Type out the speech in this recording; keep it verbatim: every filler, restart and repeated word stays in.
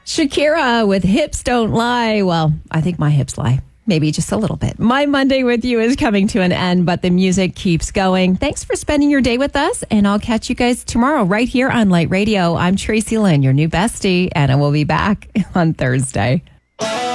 Shakira with Hips Don't Lie. Well, I think my hips lie. Maybe just a little bit. My Monday with you is coming to an end, but the music keeps going. Thanks for spending your day with us, and I'll catch you guys tomorrow right here on Light Radio. I'm Tracy Lynn, your new bestie, and I will be back on Thursday.